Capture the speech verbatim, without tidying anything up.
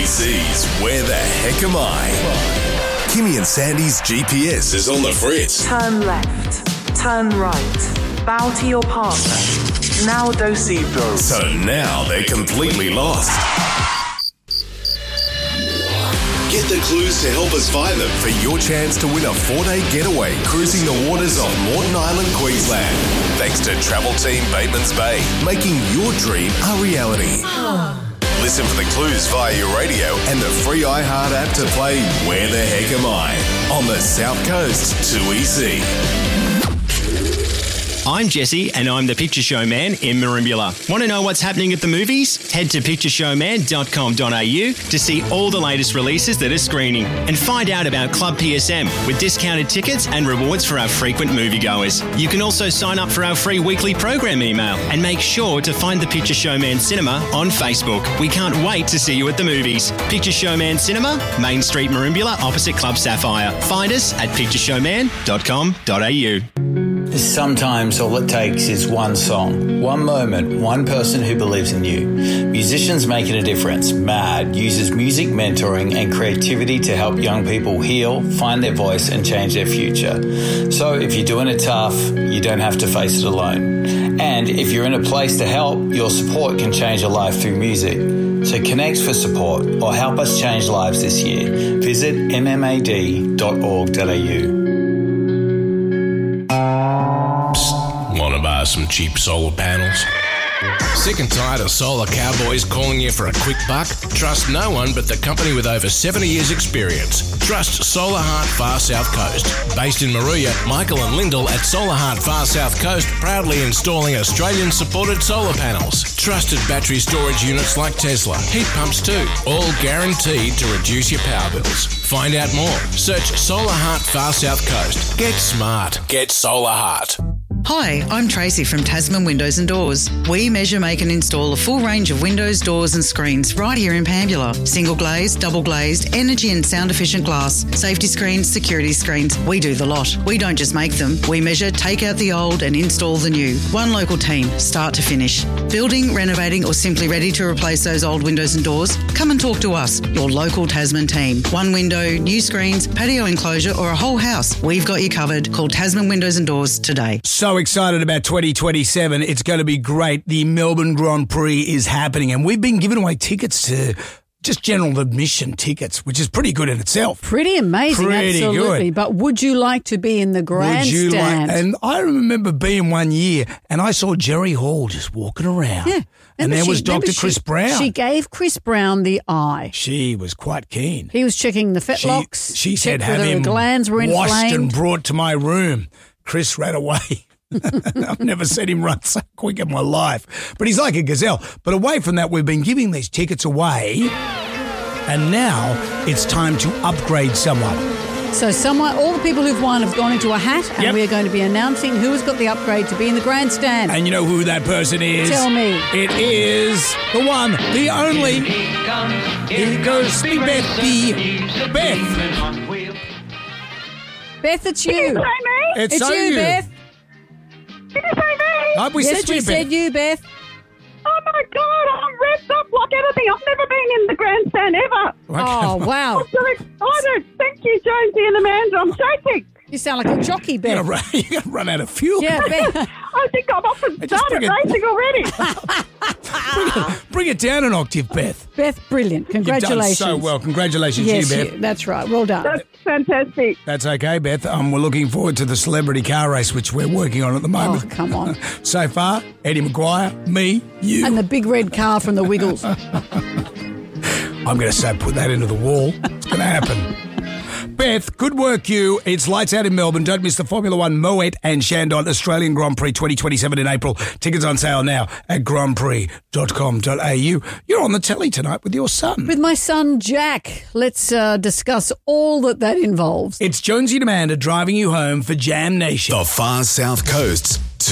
C's Where the Heck Am I? Kimmy and Sandy's G P S is on the fritz. Turn left, turn right, bow to your partner. Now do-si-do. So now they're completely lost. Get the clues to help us find them for your chance to win a four-day getaway cruising the waters of Moreton Island, Queensland. Thanks to Travel Team Batemans Bay, making your dream a reality. Listen for the clues via your radio and the free iHeart app to play Where the Heck Am I? On the South Coast two E C. I'm Jesse, and I'm the Picture Show Man in Merimbula. Want to know what's happening at the movies? Head to picture show man dot com dot a u to see all the latest releases that are screening and find out about Club P S M with discounted tickets and rewards for our frequent moviegoers. You can also sign up for our free weekly program email and make sure to find the Picture Show Man Cinema on Facebook. We can't wait to see you at the movies. Picture Show Man Cinema, Main Street, Merimbula, opposite Club Sapphire. Find us at picture show man dot com dot a u. Sometimes all it takes is one song, one moment, one person who believes in you. Musicians Making a Difference, MAD, uses music mentoring and creativity to help young people heal, find their voice and change their future. So if you're doing it tough, you don't have to face it alone. And if you're in a place to help, your support can change a life through music. So connect for support or help us change lives this year. Visit m m a d dot org dot a u. Want to buy some cheap solar panels? Sick and tired of solar cowboys calling you for a quick buck? Trust no one but the company with over seventy years experience. Trust Solar Heart Far South Coast. Based in Maruya, Michael and Lyndall at Solar Heart Far South Coast proudly installing Australian-supported solar panels. Trusted battery storage units like Tesla. Heat pumps too. All guaranteed to reduce your power bills. Find out more. Search Solar Heart Far South Coast. Get smart. Get Solar Heart. Hi, I'm Tracy from Tasman Windows and Doors. We measure, make and install a full range of windows, doors and screens right here in Pambula. Single glazed, double glazed, energy and sound efficient glass, safety screens, security screens. We do the lot. We don't just make them. We measure, take out the old and install the new. One local team, start to finish. Building, renovating or simply ready to replace those old windows and doors? Come and talk to us, your local Tasman team. One window, new screens, patio enclosure or a whole house. We've got you covered. Call Tasman Windows and Doors today. So excited about twenty twenty-seven. It's going to be great. The Melbourne Grand Prix is happening and we've been giving away tickets to just general admission tickets, which is pretty good in itself. Pretty amazing, pretty absolutely. Good. But would you like to be in the grandstand? Like, and I remember being one year and I saw Jerry Hall just walking around. Yeah. And there she, was Doctor Chris she, Brown. She gave Chris Brown the eye. She was quite keen. He was checking the fetlocks. She, she said, have him glands were washed and brought to my room. Chris ran away. I've never seen him run so quick in my life. But he's like a gazelle. But away from that, we've been giving these tickets away, and now it's time to upgrade someone. So someone, all the people who've won have gone into a hat, and yep. we're going to be announcing who has got the upgrade to be in the grandstand. And you know who that person is? Tell me. It is the one, the only. Here goes the Bethy. Beth. Beth, it's you. Did you say me? It's, it's so you, you, Beth. Did you say me? Oh, we yes, said we you, said Beth. you, Beth. Oh, my God, I'm revved up like anything. I've never been in the grandstand ever. Oh, wow. I'm so excited. Thank you, Jonesy and Amanda. I'm shaking. You sound like a jockey, Beth. You're going run, to run out of fuel. Yeah, Beth. I think I'm off and started racing already. bring, it, bring it down an octave, Beth. Beth, brilliant. Congratulations. You've done so well. Congratulations yes, to you, Beth. You, that's right. Well done. That's fantastic. That's okay, Beth. Um, we're looking forward to the celebrity car race, which we're working on at the moment. Oh, come on. So far, Eddie Maguire, me, you. And the big red car from the Wiggles. I'm going to say put that into the wall. It's going to happen. Beth, good work you. It's lights out in Melbourne. Don't miss the Formula One Moet and Shandon Australian Grand Prix twenty twenty-seven in April. Tickets on sale now at grand prix dot com dot a u. You're on the telly tonight with your son. With my son, Jack. Let's uh, discuss all that that involves. It's Jonesy and Amanda driving you home for Jam Nation. The Far South Coast's